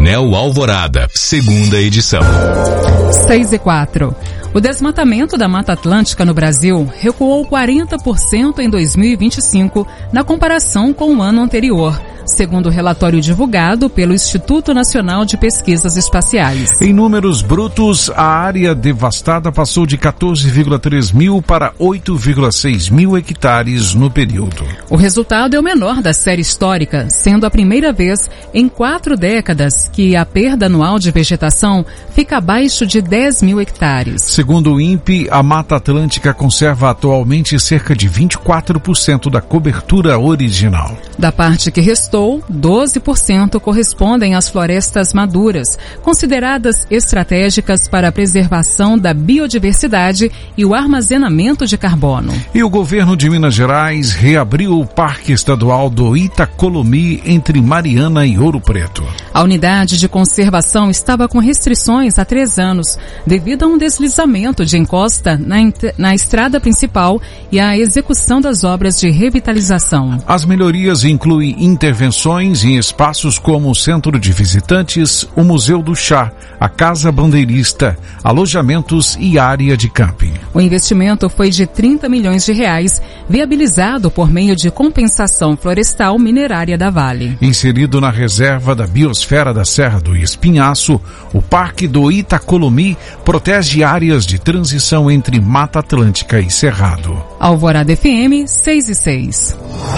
Painel Alvorada, segunda edição. 6:04. O desmatamento da Mata Atlântica no Brasil recuou 40% em 2025 na comparação com o ano anterior, segundo o relatório divulgado pelo Instituto Nacional de Pesquisas Espaciais. Em números brutos, a área devastada passou de 14,3 mil para 8,6 mil hectares no período. O resultado é o menor da série histórica, sendo a primeira vez em 4 décadas que a perda anual de vegetação fica abaixo de 10 mil hectares. Segundo o INPE, a Mata Atlântica conserva atualmente cerca de 24% da cobertura original. Da parte que restou, 12% correspondem às florestas maduras, consideradas estratégicas para a preservação da biodiversidade e o armazenamento de carbono. E o governo de Minas Gerais reabriu o Parque Estadual do Itacolomi entre Mariana e Ouro Preto. A unidade de conservação estava com restrições há 3 anos, devido a um deslizamento de encosta na estrada principal e a execução das obras de revitalização. As melhorias incluem intervenções em espaços como o Centro de Visitantes, o Museu do Chá, a Casa Bandeirista, alojamentos e área de camping. O investimento foi de R$30 milhões, viabilizado por meio de compensação florestal minerária da Vale. Inserido na reserva da biosfera da Serra do Espinhaço, o Parque do Itacolomi protege áreas de transição entre Mata Atlântica e Cerrado. Alvorada FM 6:06.